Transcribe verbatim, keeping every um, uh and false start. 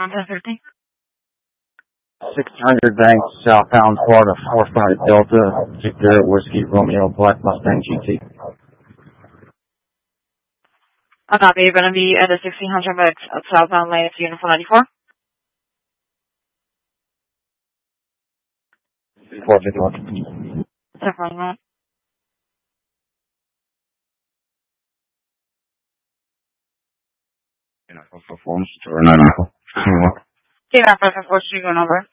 ten fifty. six hundred Bank, southbound Florida, four five Delta, Victor Whiskey Romeo Black Mustang G T. I'll copy. You're going to be at the sixteen hundred Bank, southbound lane, it's Uniform ninety-four. four fifty-one. Definitely. Performance to nine nine four. Yeah, what's your number?